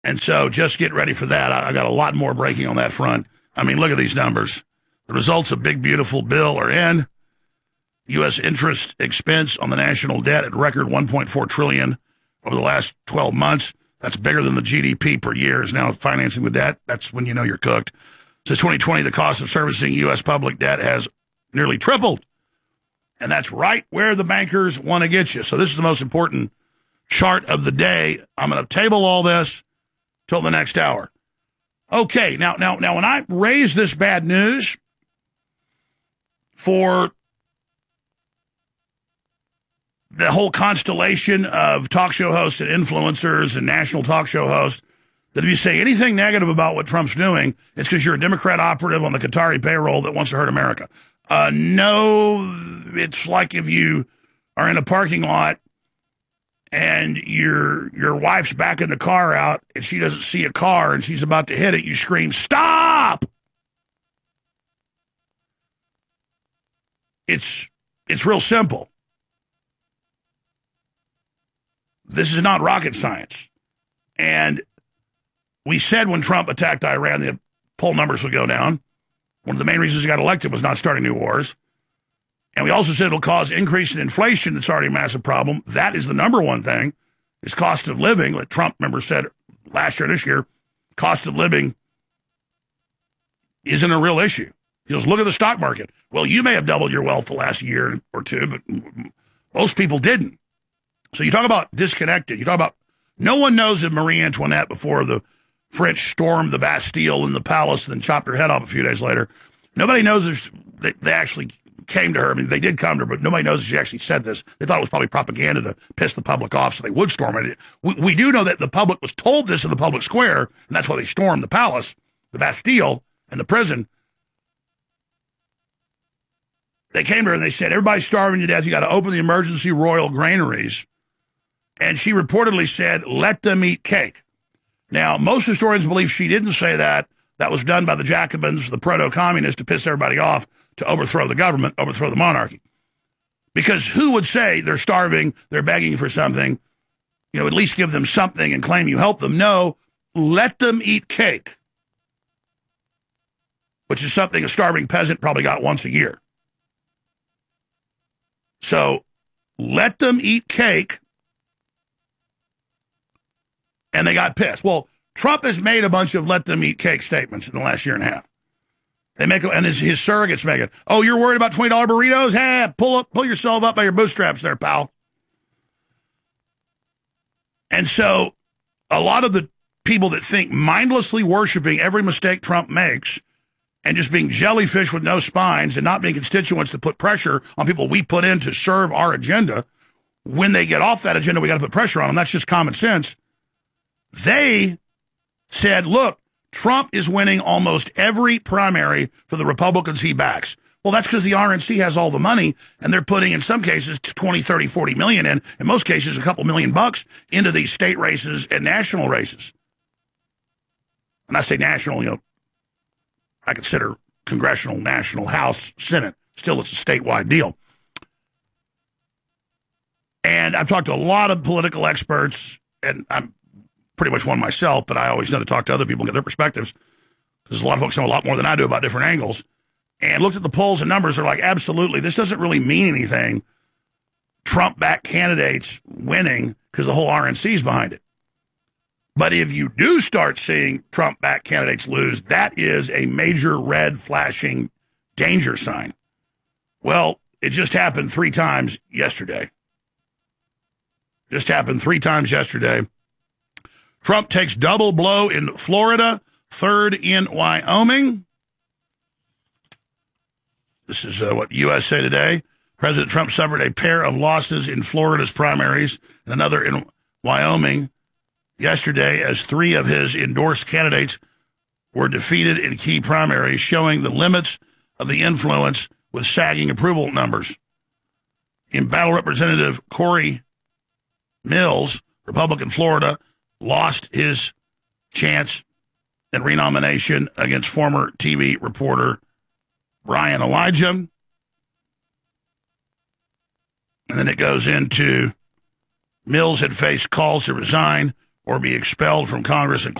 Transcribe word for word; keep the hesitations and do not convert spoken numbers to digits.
And so just get ready for that. I, I got a lot more breaking on that front. I mean, look at these numbers. The results of Big Beautiful Bill are in. U S interest expense on the national debt at record one point four trillion dollars over the last twelve months. That's bigger than the G D P per year is now financing the debt. That's when you know you're cooked. Since twenty twenty, the cost of servicing U S public debt has nearly tripled. And that's right where the bankers want to get you. So this is the most important chart of the day. I'm going to table all this till the next hour. Okay, now, now, now, when I raise this bad news for the whole constellation of talk show hosts and influencers and national talk show hosts, that if you say anything negative about what Trump's doing, it's because you're a Democrat operative on the Qatari payroll that wants to hurt America. Uh, no, it's like if you are in a parking lot and your your wife's backing the car out and she doesn't see a car and she's about to hit it, you scream, "Stop!" It's it's real simple. This is not rocket science. And we said when Trump attacked Iran, the poll numbers would go down. One of the main reasons he got elected was not starting new wars. And we also said it'll cause increase in inflation. That's already a massive problem. That is the number one thing, is cost of living. What Trump, remember, said last year, this year, cost of living isn't a real issue. He goes, look at the stock market. Well, you may have doubled your wealth the last year or two, but most people didn't. So you talk about disconnected. You talk about no one knows if Marie Antoinette, before the French stormed the Bastille and the palace and then chopped her head off a few days later, nobody knows if they, they actually came to her. I mean, they did come to her, but nobody knows if she actually said this. They thought it was probably propaganda to piss the public off so they would storm it. We, we do know that the public was told this in the public square, and that's why they stormed the palace, the Bastille, and the prison. They came to her and they said, everybody's starving to death. You got to open the emergency royal granaries. And she reportedly said, let them eat cake. Now, most historians believe she didn't say that. That was done by the Jacobins, the proto-communists, to piss everybody off, to overthrow the government, overthrow the monarchy. Because who would say they're starving, they're begging for something, you know, at least give them something and claim you help them? No, let them eat cake, which is something a starving peasant probably got once a year. So let them eat cake, and they got pissed. Well, Trump has made a bunch of let them eat cake statements in the last year and a half. They make, and his, his surrogates make it. Oh, you're worried about twenty dollar burritos? Hey, pull up, pull yourself up by your bootstraps there, pal. And so a lot of the people that think mindlessly worshiping every mistake Trump makes and just being jellyfish with no spines and not being constituents to put pressure on people we put in to serve our agenda, when they get off that agenda, we got to put pressure on them. That's just common sense. They said, look, Trump is winning almost every primary for the Republicans he backs. Well, that's because the R N C has all the money, and they're putting, in some cases, twenty, thirty, forty million in, in most cases, a couple million bucks into these state races and national races. And I say national, you know, I consider congressional, national, House, Senate. Still, it's a statewide deal. And I've talked to a lot of political experts, and I'm pretty much one myself, but I always know to talk to other people and get their perspectives, because a lot of folks know a lot more than I do about different angles. And looked at the polls and numbers, they're like, absolutely, this doesn't really mean anything. Trump-backed candidates winning because the whole R N C is behind it. But if you do start seeing Trump-backed candidates lose, that is a major red flashing danger sign. Well, it just happened three times yesterday. Just happened three times yesterday. Trump takes double blow in Florida, third in Wyoming. This is uh, what U S A Today. President Trump suffered a pair of losses in Florida's primaries and another in Wyoming yesterday, as three of his endorsed candidates were defeated in key primaries, showing the limits of the influence with sagging approval numbers. In battle, Representative Corey Mills, Republican Florida, lost his chance in renomination against former T V reporter Brian Elijah. And then it goes into Mills had faced calls to resign or be expelled from Congress and